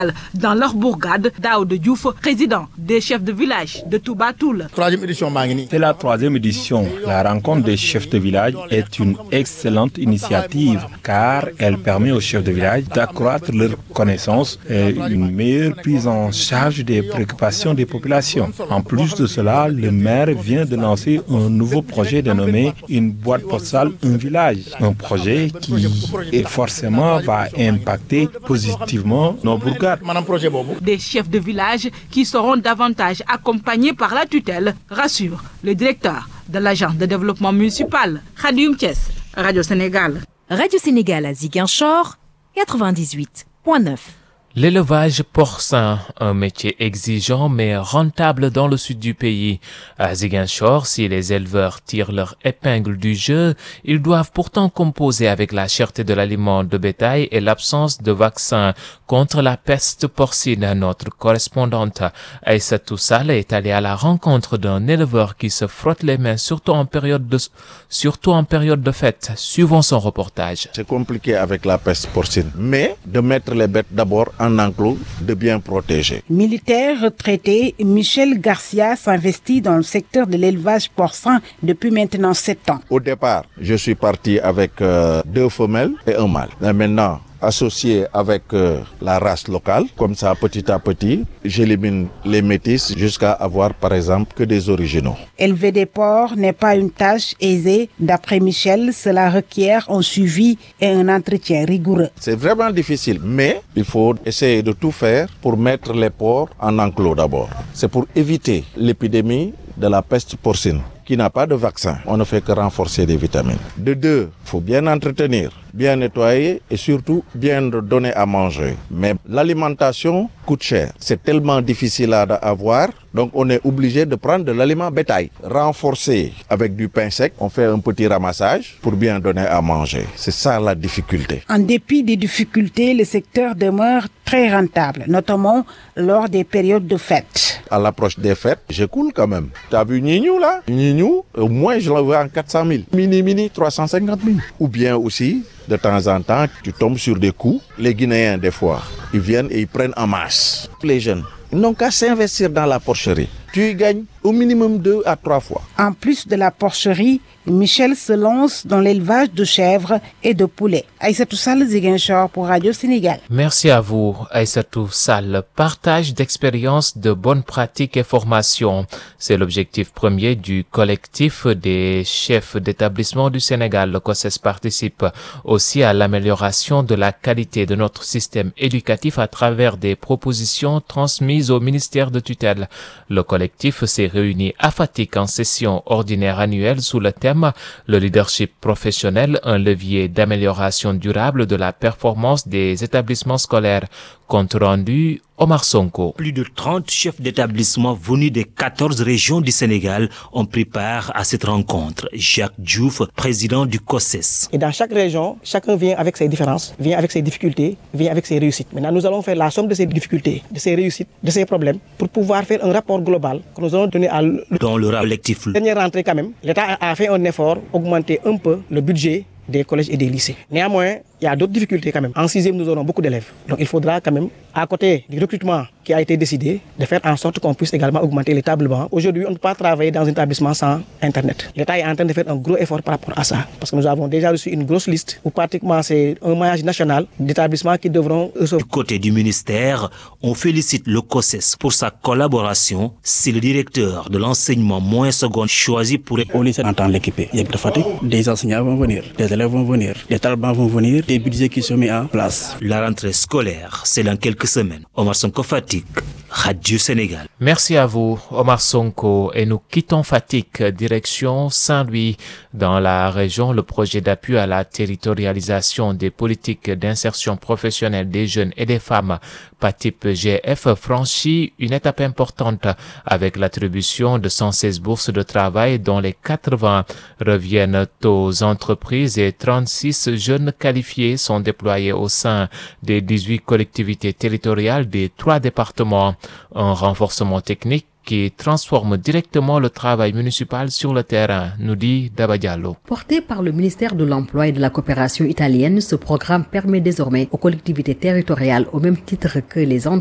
Dans leur bourgade, Daoud Diouf, président des chefs de village de Touba Toul. C'est la 3e édition. La rencontre des chefs de village est une excellente initiative car elle permet aux chefs de village d'accroître leurs connaissances et une meilleure prise en charge des préoccupations des populations. En plus de cela, le maire vient de lancer un nouveau projet dénommé une boîte postale, un village. Un projet qui forcément va impacter positivement nos bourgades. Des chefs de village qui seront davantage accompagnés par la tutelle, rassure le directeur de l'agence de développement municipal, Khadioum Thiès, Radio Sénégal. Radio Sénégal à Ziguinchor, 98.9. L'élevage porcin, un métier exigeant mais rentable dans le sud du pays. À Ziguinchor, si les éleveurs tirent leur épingle du jeu, ils doivent pourtant composer avec la cherté de l'aliment de bétail et l'absence de vaccin contre la peste porcine. Notre correspondante Aïssatou Sall est allée à la rencontre d'un éleveur qui se frotte les mains, surtout en période de fête. Suivons son reportage. C'est compliqué avec la peste porcine, mais de mettre les bêtes d'abord en enclos, de bien protéger. Militaire retraité, Michel Garcia s'investit dans le secteur de l'élevage porcin depuis maintenant 7 ans. Au départ, je suis parti avec 2 femelles et un mâle. Mais maintenant, associé avec la race locale, comme ça petit à petit, j'élimine les métis jusqu'à avoir par exemple que des originaux. Élever des porcs n'est pas une tâche aisée. D'après Michel, cela requiert un suivi et un entretien rigoureux. C'est vraiment difficile, mais il faut essayer de tout faire pour mettre les porcs en enclos d'abord. C'est pour éviter l'épidémie de la peste porcine qui n'a pas de vaccin. On ne fait que renforcer des vitamines. De 2, il faut bien entretenir, bien nettoyer et surtout bien donner à manger. Mais l'alimentation coûte cher. C'est tellement difficile à avoir, donc on est obligé de prendre de l'aliment bétail. Renforcer avec du pain sec, on fait un petit ramassage pour bien donner à manger. C'est ça la difficulté. En dépit des difficultés, le secteur demeure très rentable, notamment lors des périodes de fêtes. À l'approche des fêtes, je coule quand même. Tu as vu Nignou là? Nignou, au moins je le vois en 400 000. Mini, 350 000. Ou bien aussi, de temps en temps, tu tombes sur des coups. Les Guinéens, des fois, ils viennent et ils prennent en masse. Les jeunes, ils n'ont qu'à s'investir dans la porcherie. Tu y gagnes au minimum 2 à 3 fois. En plus de la porcherie, Michel se lance dans l'élevage de chèvres et de poulets. Aïssatou Sall, Ziguinchor pour Radio Sénégal. Merci à vous, Aïssatou Sall. Partage d'expériences, de bonnes pratiques et formations. C'est l'objectif premier du collectif des chefs d'établissement du Sénégal. Le COSES participe aussi à l'amélioration de la qualité de notre système éducatif à travers des propositions transmises au ministère de tutelle. Le collectif s'est réuni à Fatick en session ordinaire annuelle sous le thème le leadership professionnel, un levier d'amélioration durable de la performance des établissements scolaires. Compte rendu, Omar Sonko. Plus de 30 chefs d'établissement venus des 14 régions du Sénégal ont pris part à cette rencontre. Jacques Diouf, président du COSES. Et dans chaque région, chacun vient avec ses différences, vient avec ses difficultés, vient avec ses réussites. Maintenant, nous allons faire la somme de ces difficultés, de ces réussites, de ces problèmes, pour pouvoir faire un rapport global que nous allons donner à dans le collectif. Dernière rentrée quand même, l'État a fait un effort, augmenter un peu le budget des collèges et des lycées. Néanmoins, il y a d'autres difficultés quand même. En 6e, nous aurons beaucoup d'élèves. Donc il faudra quand même, à côté du recrutement qui a été décidé, de faire en sorte qu'on puisse également augmenter les tablements. Aujourd'hui, on ne peut pas travailler dans un établissement sans Internet. L'État est en train de faire un gros effort par rapport à ça. Parce que nous avons déjà reçu une grosse liste où pratiquement c'est un maillage national d'établissements qui devront... Du côté du ministère, on félicite le COSES pour sa collaboration. C'est le directeur de l'enseignement moyen secondaire choisi pour... Au lycée, on entend l'équiper. Il y a de fatigue. Des enseignants vont venir, des élèves vont venir, des talibans vont venir, des budgets qui sont mis en place. La rentrée scolaire, c'est dans quelques semaines. Omar Sonko Fatick, Radio Sénégal. Merci à vous, Omar Sonko. Et nous quittons Fatick, direction Saint-Louis. Dans la région, le projet d'appui à la territorialisation des politiques d'insertion professionnelle des jeunes et des femmes, PATIP GF, franchit une étape importante avec l'attribution de 116 bourses de travail dont les 80 reviennent aux entreprises et 36 jeunes qualifiés sont déployés au sein des 18 collectivités territoriales des 3 départements. Un renforcement technique qui transforme directement le travail municipal sur le terrain, nous dit Daba Diallo. Porté par le ministère de l'Emploi et de la Coopération italienne, ce programme permet désormais aux collectivités territoriales, au même titre que les